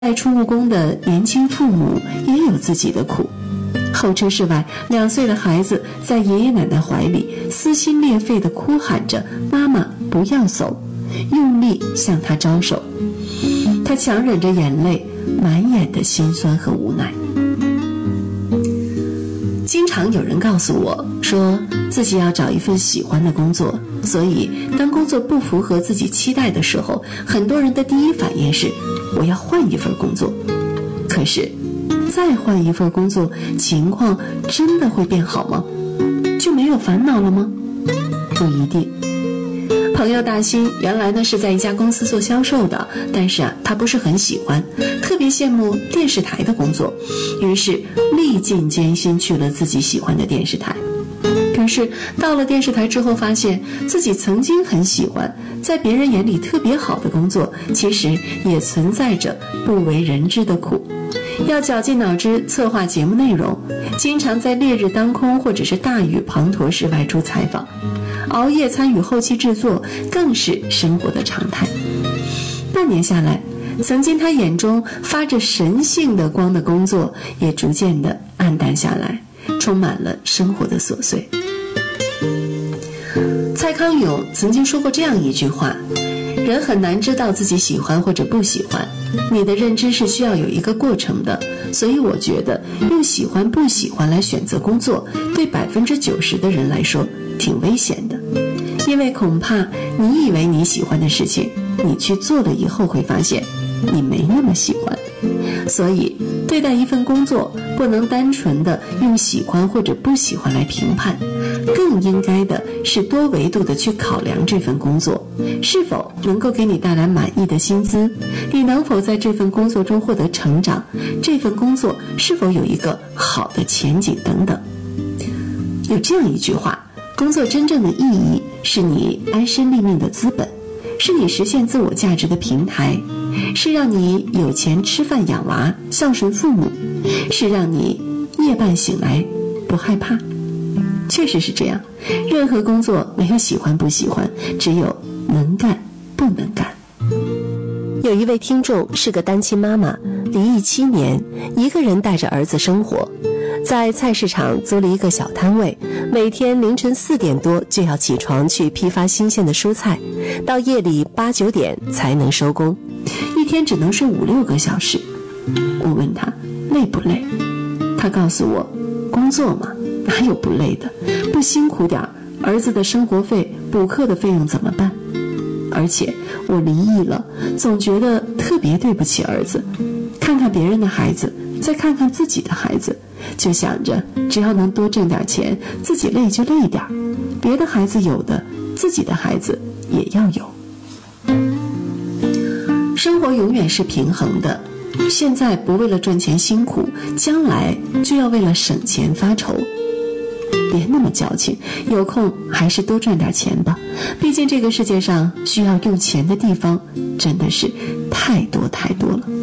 外出务工的年轻父母也有自己的苦。候车室外，2岁的孩子在爷爷奶奶怀里撕心裂肺地哭喊着：“妈妈，不要走！”用力向他招手。他强忍着眼泪，满眼的心酸和无奈。经常有人告诉我说自己要找一份喜欢的工作，所以当工作不符合自己期待的时候，很多人的第一反应是我要换一份工作。可是再换一份工作，情况真的会变好吗？就没有烦恼了吗？不一定。朋友大新原来呢是在一家公司做销售的，但是他不是很喜欢，特别羡慕电视台的工作，于是历尽艰辛去了自己喜欢的电视台。可是到了电视台之后，发现自己曾经很喜欢，在别人眼里特别好的工作，其实也存在着不为人知的苦。要绞尽脑汁策划节目内容，经常在烈日当空或者是大雨滂沱时外出采访，熬夜参与后期制作更是生活的常态。半年下来，曾经他眼中发着神性的光的工作也逐渐的暗淡下来，充满了生活的琐碎。蔡康永曾经说过这样一句话：人很难知道自己喜欢或者不喜欢，你的认知是需要有一个过程的。所以我觉得用喜欢不喜欢来选择工作，对90%的人来说挺危险的，因为恐怕你以为你喜欢的事情，你去做了以后会发现你没那么喜欢。所以对待一份工作，不能单纯的用喜欢或者不喜欢来评判，更应该的是多维度的去考量这份工作是否能够给你带来满意的薪资，你能否在这份工作中获得成长，这份工作是否有一个好的前景等等。有这样一句话，工作真正的意义是你安身立命的资本，是你实现自我价值的平台，是让你有钱吃饭养娃孝顺父母，是让你夜半醒来不害怕。确实是这样，任何工作没有喜欢不喜欢，只有能干不能干。有一位听众是个单亲妈妈，离异7年，一个人带着儿子生活，在菜市场租了一个小摊位，每天凌晨4点多就要起床去批发新鲜的蔬菜，到夜里8、9点才能收工，一天只能睡5、6个小时。我问他累不累，他告诉我，工作嘛，哪有不累的，不辛苦点，儿子的生活费、补课的费用怎么办？而且我离异了，总觉得特别对不起儿子，看看别人的孩子，再看看自己的孩子，就想着只要能多挣点钱，自己累就累点，别的孩子有的，自己的孩子也要有。生活永远是平衡的，现在不为了赚钱辛苦，将来就要为了省钱发愁。别那么矫情，有空还是多赚点钱吧，毕竟这个世界上需要用钱的地方真的是太多太多了。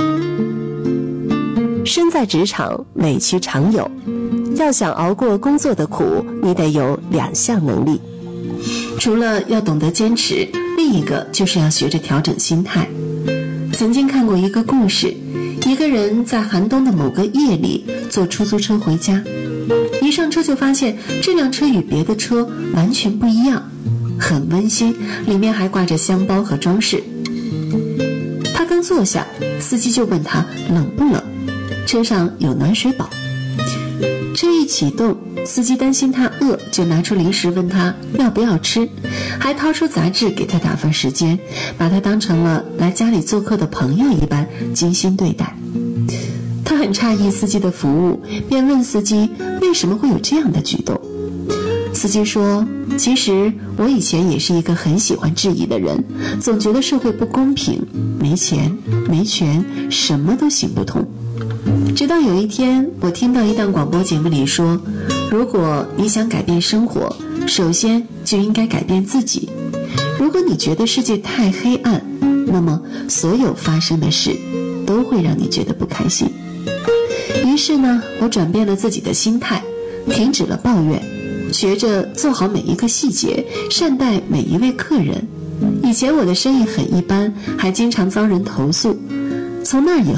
身在职场，委屈常有，要想熬过工作的苦，你得有2项能力，除了要懂得坚持，另一个就是要学着调整心态。曾经看过一个故事，一个人在寒冬的某个夜里坐出租车回家，一上车就发现这辆车与别的车完全不一样，很温馨，里面还挂着香包和装饰。他刚坐下，司机就问他冷不冷，车上有暖水宝。车一启动，司机担心他饿，就拿出零食问他要不要吃，还掏出杂志给他打发时间，把他当成了来家里做客的朋友一般精心对待。他很诧异司机的服务，便问司机为什么会有这样的举动。司机说，其实我以前也是一个很喜欢质疑的人，总觉得社会不公平，没钱没权，什么都行不通。直到有一天，我听到一档广播节目里说，如果你想改变生活，首先就应该改变自己。如果你觉得世界太黑暗，那么所有发生的事都会让你觉得不开心。于是呢，我转变了自己的心态，停止了抱怨，学着做好每一个细节，善待每一位客人。以前我的生意很一般，还经常遭人投诉， 从那以